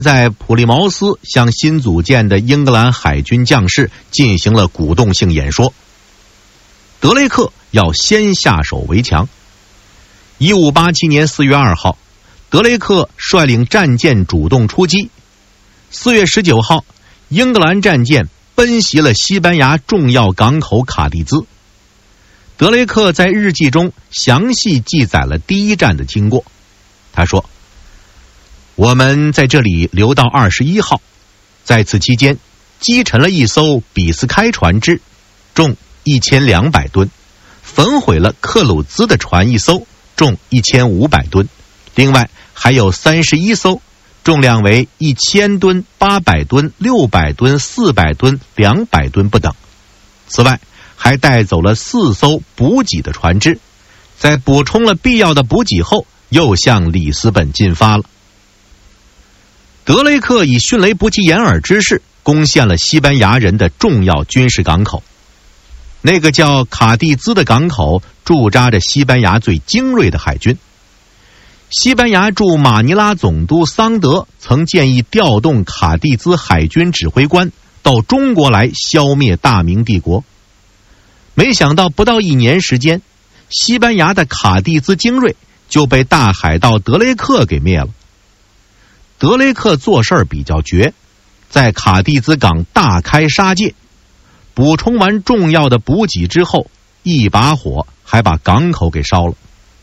在普利茅斯向新组建的英格兰海军将士进行了鼓动性演说。德雷克要先下手为强。1587年4月2号，德雷克率领战舰主动出击。4月19号，英格兰战舰奔袭了西班牙重要港口卡蒂兹。德雷克在日记中详细记载了第一战的经过。他说：我们在这里留到21号，在此期间击沉了一艘比斯开船只，重1200吨，焚毁了克鲁兹的船一艘，重1500吨，另外还有31艘，重量为1000吨、800吨、600吨、400吨、200吨不等。此外还带走了4艘补给的船只，在补充了必要的补给后，又向里斯本进发了。德雷克以迅雷不及掩耳之势攻陷了西班牙人的重要军事港口。那个叫卡蒂兹的港口驻扎着西班牙最精锐的海军。西班牙驻马尼拉总督桑德曾建议调动卡蒂兹海军指挥官到中国来消灭大明帝国。没想到不到1年时间，西班牙的卡蒂兹精锐就被大海盗德雷克给灭了。德雷克做事比较绝，在卡蒂兹港大开杀戒，补充完重要的补给之后，一把火还把港口给烧了。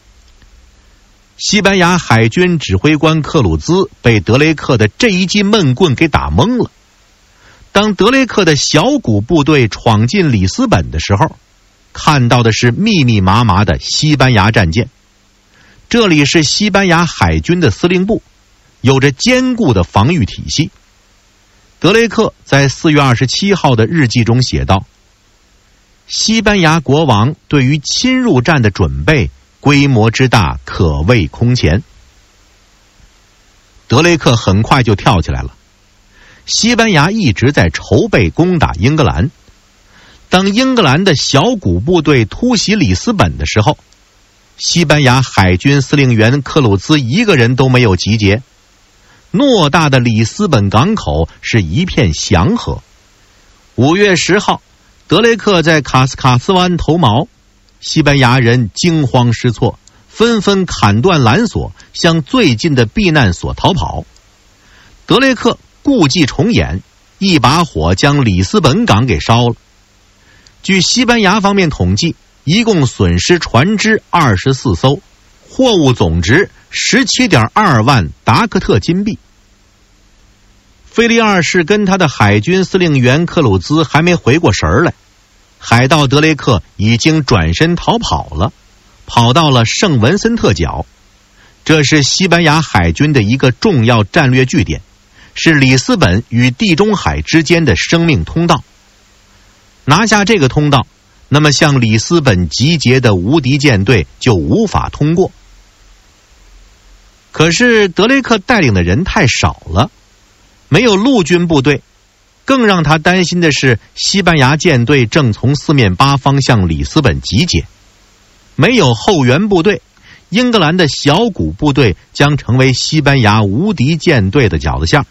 西班牙海军指挥官克鲁兹被德雷克的这一记闷棍给打懵了。当德雷克的小股部队闯进里斯本的时候，看到的是密密麻麻的西班牙战舰。这里是西班牙海军的司令部，有着坚固的防御体系。德雷克在4月27号的日记中写道：西班牙国王对于侵入战的准备规模之大，可谓空前。德雷克很快就跳起来了。西班牙一直在筹备攻打英格兰。当英格兰的小股部队突袭里斯本的时候，西班牙海军司令员克鲁兹一个人都没有集结。偌大的里斯本港口是一片祥和。5月10号，德雷克在卡斯卡斯湾投锚，西班牙人惊慌失措，纷纷砍断缆索，向最近的避难所逃跑。德雷克故伎重演，一把火将里斯本港给烧了。据西班牙方面统计，一共损失船只24艘，货物总值17.2万达克特金币。腓力二世跟他的海军司令员克鲁兹还没回过神来，海盗德雷克已经转身逃跑了，跑到了圣文森特角。这是西班牙海军的一个重要战略据点，是里斯本与地中海之间的生命通道。拿下这个通道，那么向里斯本集结的无敌舰队就无法通过。可是德雷克带领的人太少了，没有陆军部队。更让他担心的是，西班牙舰队正从四面八方向里斯本集结，没有后援部队，英格兰的小股部队将成为西班牙无敌舰队的饺子馅。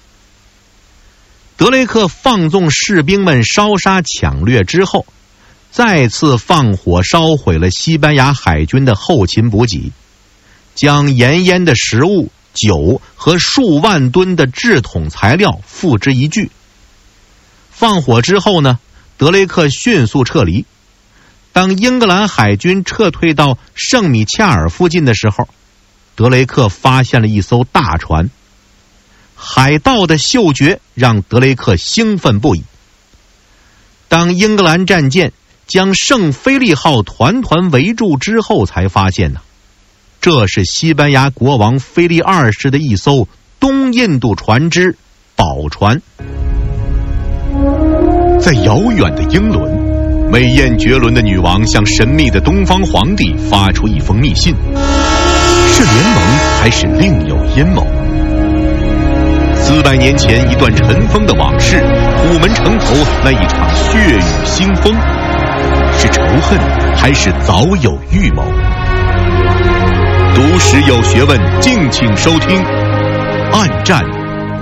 德雷克放纵士兵们烧杀抢掠之后，再次放火烧毁了西班牙海军的后勤补给，将盐腌的食物、酒和数万吨的制桶材料付之一炬。放火之后呢，德雷克迅速撤离。当英格兰海军撤退到圣米切尔附近的时候，德雷克发现了一艘大船。海盗的嗅觉让德雷克兴奋不已。当英格兰战舰将圣菲利号团团围住之后，才发现这是西班牙国王腓力二世的一艘东印度船只宝船。在遥远的英伦，美艳绝伦的女王向神秘的东方皇帝发出一封密信，是联盟还是另有阴谋？400年前一段尘封的往事，虎门城头那一场血雨腥风，是仇恨还是早有预谋？读史有学问，敬请收听《暗战